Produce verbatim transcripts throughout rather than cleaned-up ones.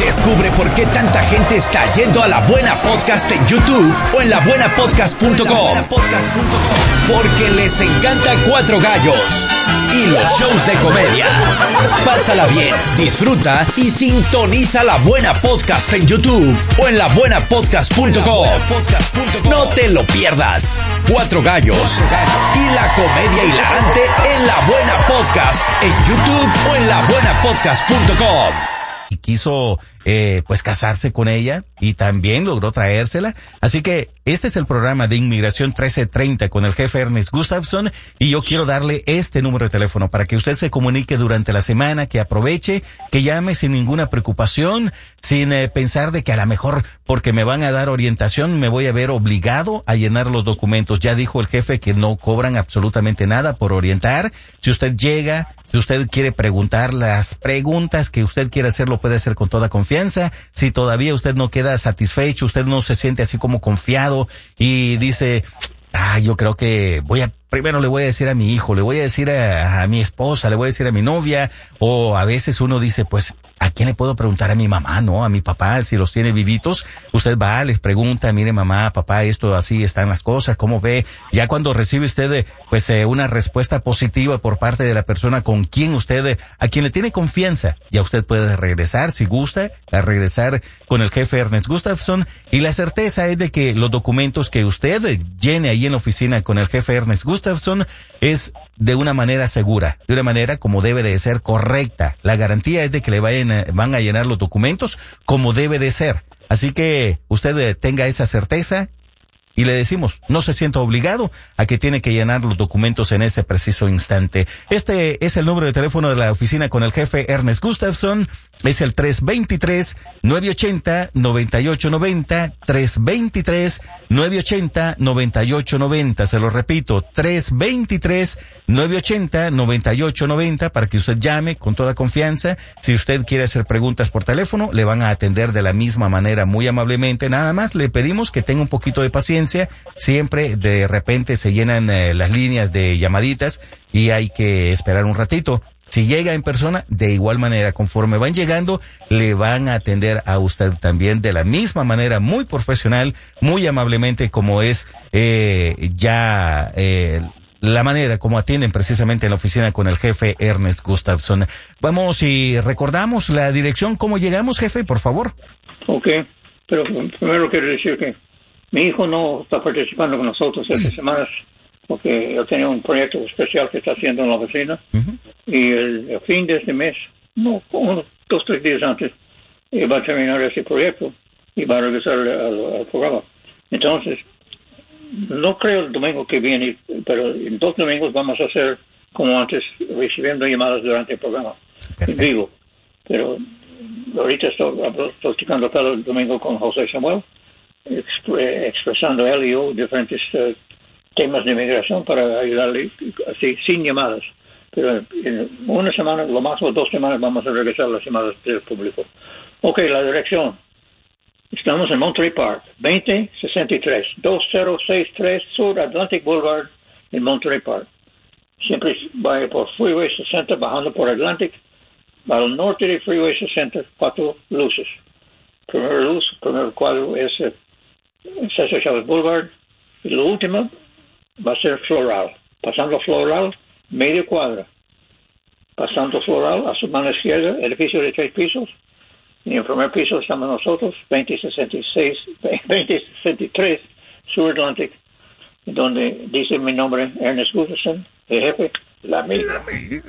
Descubre por qué tanta gente está yendo a La Buena Podcast en YouTube o en la buena podcast punto com. Porque les encanta Cuatro Gallos y los shows de comedia. Pásala bien, disfruta y sintoniza La Buena Podcast en YouTube o en la buena podcast punto com. No te lo pierdas. Cuatro Gallos y la comedia hilarante en La Buena Podcast en YouTube o en la buena podcast punto com. Y quiso eh, pues casarse con ella y también logró traérsela. Así que este es el programa de Inmigración trece treinta con el jefe Ernest Gustafson y yo quiero darle este número de teléfono para que usted se comunique durante la semana, que aproveche, que llame sin ninguna preocupación, sin eh, pensar de que a lo mejor porque me van a dar orientación me voy a ver obligado a llenar los documentos. Ya dijo el jefe que no cobran absolutamente nada por orientar. Si usted llega, si usted quiere preguntar las preguntas que usted quiere hacer, lo puede hacer con toda confianza. Si todavía usted no queda satisfecho, usted no se siente así como confiado y dice, ah, yo creo que voy a, primero le voy a decir a mi hijo, le voy a decir a, a mi esposa, le voy a decir a mi novia, o a veces uno dice, pues, ¿a quién le puedo preguntar? A mi mamá, ¿no? A mi papá, si los tiene vivitos. Usted va, les pregunta, mire mamá, papá, esto así están las cosas, ¿cómo ve? Ya cuando recibe usted, pues, eh, una respuesta positiva por parte de la persona con quien usted, a quien le tiene confianza, ya usted puede regresar, si gusta, a regresar con el jefe Ernest Gustafson. Y la certeza es de que los documentos que usted llene ahí en la oficina con el jefe Ernest Gustafson es de una manera segura, de una manera como debe de ser, correcta. La garantía es de que le vayan a, van a llenar los documentos como debe de ser. Así que usted tenga esa certeza y le decimos, no se sienta obligado a que tiene que llenar los documentos en ese preciso instante. Este es el número de teléfono de la oficina con el jefe Ernest Gustafson. Es el tres dos tres, nueve ocho cero, nueve ocho nueve cero, tres dos tres, nueve ocho cero, nueve ocho nueve cero. Se lo repito, tres dos tres, nueve ocho cero, nueve ocho nueve cero para que usted llame con toda confianza. Si usted quiere hacer preguntas por teléfono, le van a atender de la misma manera, muy amablemente. Nada más le pedimos que tenga un poquito de paciencia. Siempre de repente se llenan eh, las líneas de llamaditas y hay que esperar un ratito. Si llega en persona, de igual manera, conforme van llegando, le van a atender a usted también de la misma manera, muy profesional, muy amablemente, como es eh, ya eh, la manera como atienden precisamente en la oficina con el jefe Ernest Gustafson. Vamos y recordamos la dirección, ¿cómo llegamos, jefe, por favor? Ok, pero primero quiero decir que mi hijo no está participando con nosotros estas semanas, porque él tiene un proyecto especial que está haciendo en la oficina, uh-huh. y el, el fin de este mes, no, unos dos, tres días antes, él va a terminar ese proyecto y va a regresar al, al programa. Entonces, no creo el domingo que viene, pero en dos domingos vamos a hacer como antes, recibiendo llamadas durante el programa, en vivo. Pero ahorita estoy platicando cada domingo con José Samuel, exp- expresando él y yo diferentes uh, temas de inmigración para ayudarle así, sin llamadas. Pero en una semana, lo más o dos semanas, vamos a regresar las llamadas del público. Ok, la dirección. Estamos en Monterey Park, veinte sesenta y tres, dos cero seis tres Sur Atlantic Boulevard en Monterey Park. Siempre vaya por Freeway sesenta, bajando por Atlantic, al norte de Freeway sesenta, cuatro luces. Primera luz, primer cuadro es eh, César Chávez Boulevard, y lo último va a ser Floral. Pasando Floral, media cuadra. Pasando Floral, a su mano izquierda, edificio de tres pisos. Y en el primer piso estamos nosotros, veinte sesenta y seis, veinte sesenta y tres Sur Atlantic, donde dice mi nombre, Ernest Gustafson, el jefe, la migra.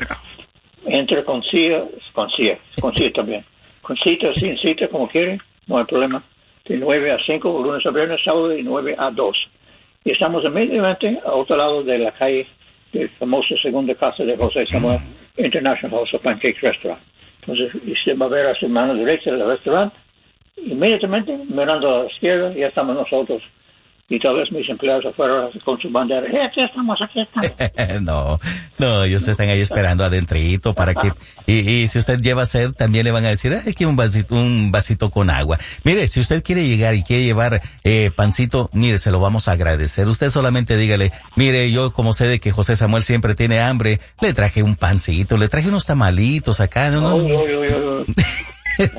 Entra con cita, con cita, con cita también. Con cita, sin cita, como quieren, no hay problema. De nueve a cinco, lunes a viernes, sábado, de nueve a dos. Y estamos inmediatamente a otro lado de la calle del famoso segunda casa de José Samuel, International House of Pancakes Restaurant. Entonces, usted va a ver a su mano derecha del restaurante, inmediatamente, mirando a la izquierda, ya estamos nosotros. Y tal vez mis empleados afuera con su bandera, eh, aquí estamos, aquí estamos. no, no, ellos están ahí esperando adentrito para que, y, y si usted lleva sed, también le van a decir, ay, aquí un vasito, un vasito con agua. Mire, si usted quiere llegar y quiere llevar, eh, pancito, mire, se lo vamos a agradecer. Usted solamente dígale, mire, yo como sé de que José Samuel siempre tiene hambre, le traje un pancito, le traje unos tamalitos acá, ¿no? no, no, no, no, no.